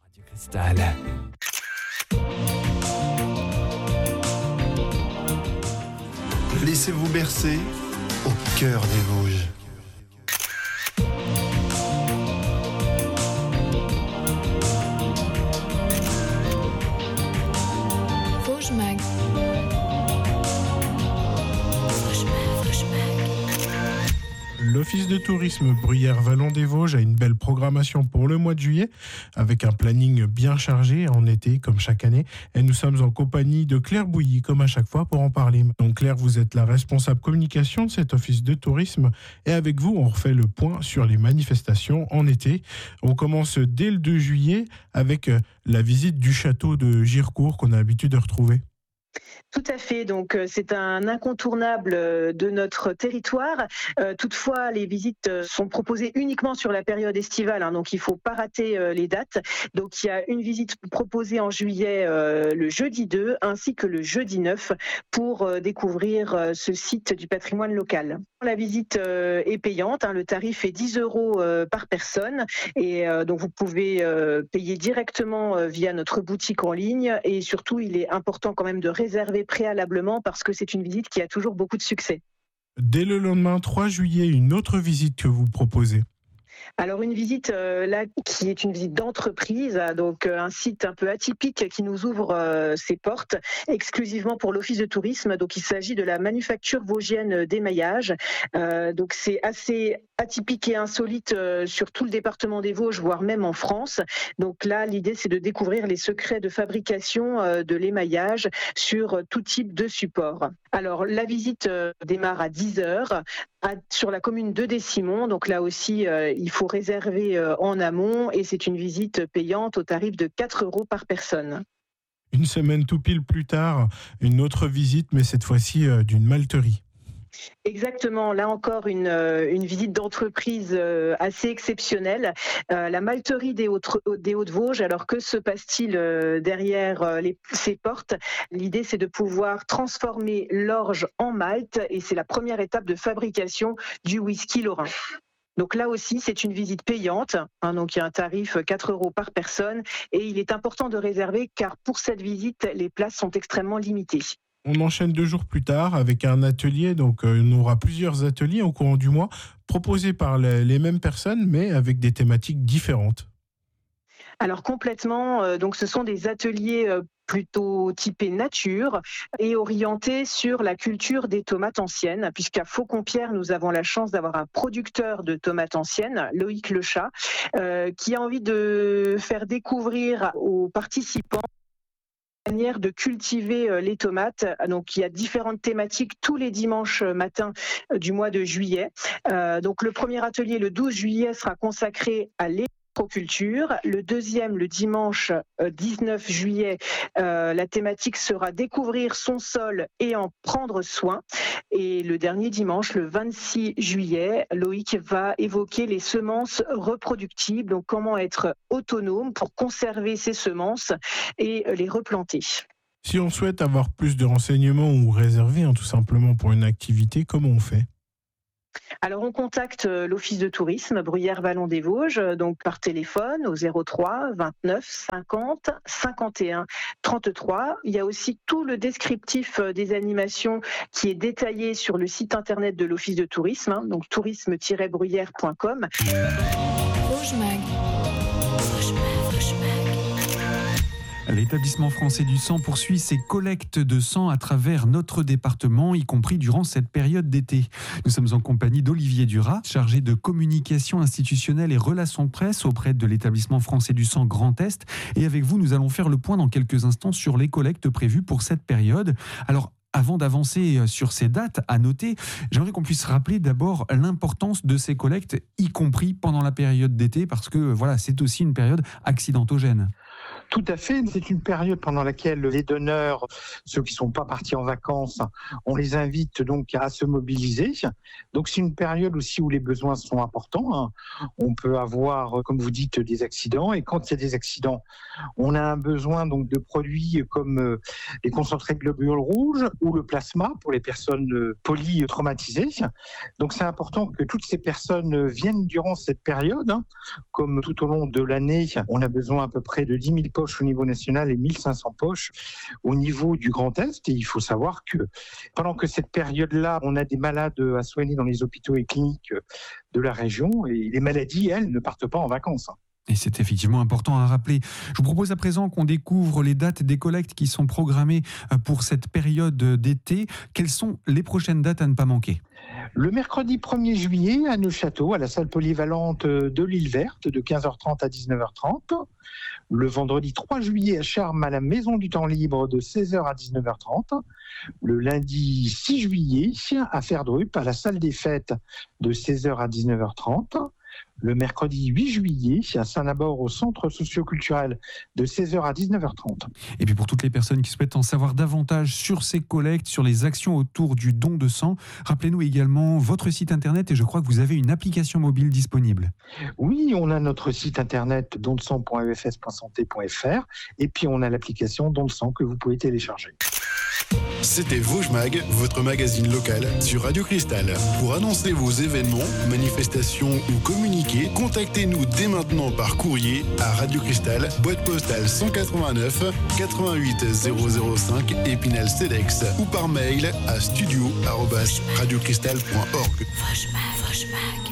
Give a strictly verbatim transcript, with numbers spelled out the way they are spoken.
Radio Cristal. Laissez-vous bercer au cœur des Vosges. Vosges Mag. L'Office de tourisme Bruyères-Vallon-des-Vosges a une belle programmation pour le mois de juillet, avec un planning bien chargé en été, comme chaque année. Et nous sommes en compagnie de Claire Bouilly, comme à chaque fois, pour en parler. Donc Claire, vous êtes la responsable communication de cet Office de tourisme. Et avec vous, on refait le point sur les manifestations en été. On commence dès le deux juillet avec la visite du château de Girecourt qu'on a l'habitude de retrouver. Tout à fait, donc euh, c'est un incontournable euh, de notre territoire. Euh, toutefois, les visites euh, sont proposées uniquement sur la période estivale, hein, donc il ne faut pas rater euh, les dates. Donc il y a une visite proposée en juillet euh, le jeudi deux ainsi que le jeudi neuf pour euh, découvrir euh, ce site du patrimoine local. La visite euh, est payante, hein, le tarif est dix euros euh, par personne et euh, donc vous pouvez euh, payer directement euh, via notre boutique en ligne et surtout il est important quand même de réserver préalablement parce que c'est une visite qui a toujours beaucoup de succès. Dès le lendemain, trois juillet, une autre visite que vous proposez. Alors une visite euh, là qui est une visite d'entreprise, donc euh, un site un peu atypique qui nous ouvre euh, ses portes exclusivement pour l'Office de tourisme. Donc il s'agit de la manufacture vosgienne d'émaillage. Euh, donc c'est assez atypique et insolite euh, sur tout le département des Vosges, voire même en France. Donc là l'idée c'est de découvrir les secrets de fabrication euh, de l'émaillage sur euh, tout type de support. Alors la visite euh, démarre à dix heures à, sur la commune de Décimont. Donc là aussi euh, il faut réserver euh, en amont et c'est une visite payante au tarif de quatre euros par personne. Une semaine tout pile plus tard, une autre visite, mais cette fois-ci euh, d'une malterie. Exactement, là encore une, une visite d'entreprise assez exceptionnelle. Euh, la malterie des, Hautes, des Hauts-de-Vosges, alors que se passe-t-il derrière les, ces portes ? L'idée c'est de pouvoir transformer l'orge en malt et c'est la première étape de fabrication du whisky lorrain. Donc là aussi, c'est une visite payante, hein, donc il y a un tarif quatre euros par personne et il est important de réserver car pour cette visite, les places sont extrêmement limitées. On enchaîne deux jours plus tard avec un atelier, donc euh, on aura plusieurs ateliers au courant du mois, proposés par les, les mêmes personnes, mais avec des thématiques différentes. Alors complètement, euh, donc ce sont des ateliers euh, plutôt typés nature et orientés sur la culture des tomates anciennes, puisqu'à Faucon-Pierre, nous avons la chance d'avoir un producteur de tomates anciennes, Loïc Lechat, euh, qui a envie de faire découvrir aux participants manière de cultiver les tomates. Donc il y a différentes thématiques tous les dimanches matins du mois de juillet. Euh, donc le premier atelier le douze juillet sera consacré à l'électroculture. Le deuxième le dimanche dix-neuf juillet, euh, la thématique sera découvrir son sol et en prendre soin. Et le dernier dimanche, le vingt-six juillet, Loïc va évoquer les semences reproductibles, donc comment être autonome pour conserver ces semences et les replanter. Si on souhaite avoir plus de renseignements ou réserver hein, tout simplement pour une activité, comment on fait ? Alors on contacte l'Office de tourisme Bruyères-Vallon-des-Vosges, donc par téléphone au zéro trois vingt-neuf cinquante cinquante et un trente-trois. Il y a aussi tout le descriptif des animations qui est détaillé sur le site internet de l'Office de tourisme, hein, donc tourisme tiret bruyères point com. Vosges Mag. Vosges Mag. Vosges Mag. L'établissement français du sang poursuit ses collectes de sang à travers notre département, y compris durant cette période d'été. Nous sommes en compagnie d'Olivier Duras, chargé de communication institutionnelle et relations presse auprès de l'établissement français du sang Grand Est. Et avec vous, nous allons faire le point dans quelques instants sur les collectes prévues pour cette période. Alors, avant d'avancer sur ces dates à noter, j'aimerais qu'on puisse rappeler d'abord l'importance de ces collectes, y compris pendant la période d'été, parce que voilà, c'est aussi une période accidentogène. Tout à fait. C'est une période pendant laquelle les donneurs, ceux qui ne sont pas partis en vacances, on les invite donc à se mobiliser. Donc c'est une période aussi où les besoins sont importants. On peut avoir, comme vous dites, des accidents. Et quand il y a des accidents, on a un besoin donc de produits comme les concentrés de globules rouges ou le plasma pour les personnes polytraumatisées. Donc c'est important que toutes ces personnes viennent durant cette période. Comme tout au long de l'année, on a besoin à peu près de dix mille poches au niveau national et mille cinq cents poches au niveau du Grand Est. Et il faut savoir que pendant que cette période-là, on a des malades à soigner dans les hôpitaux et cliniques de la région, et les maladies, elles, ne partent pas en vacances. Et c'est effectivement important à rappeler. Je vous propose à présent qu'on découvre les dates des collectes qui sont programmées pour cette période d'été. Quelles sont les prochaines dates à ne pas manquer ? Le mercredi premier juillet à Neufchâteau, à la salle polyvalente de l'Île Verte, de quinze heures trente à dix-neuf heures trente. Le vendredi trois juillet à Charmes, à la Maison du Temps Libre, de seize heures à dix-neuf heures trente. Le lundi six juillet à Ferdrup, à la salle des fêtes, de seize heures à dix-neuf heures trente. Le mercredi huit juillet à Saint-Nabord, au centre socio-culturel, de seize heures à dix-neuf heures trente. Et puis pour toutes les personnes qui souhaitent en savoir davantage sur ces collectes, sur les actions autour du don de sang, rappelez-nous également votre site internet, et je crois que vous avez une application mobile disponible. Oui, on a notre site internet don de sang point e f s point santé point f r et puis on a l'application Don de sang que vous pouvez télécharger. C'était Vosges Mag, votre magazine local sur Radio Cristal. Pour annoncer vos événements, manifestations ou communiquer, contactez-nous dès maintenant par courrier à Radio Cristal, boîte postale cent quatre-vingt-neuf quatre-vingt-huit zéro zéro cinq Épinal Cedex, ou par mail à studio arobase radiocristal point org. Vosges Mag, Vosges Mag.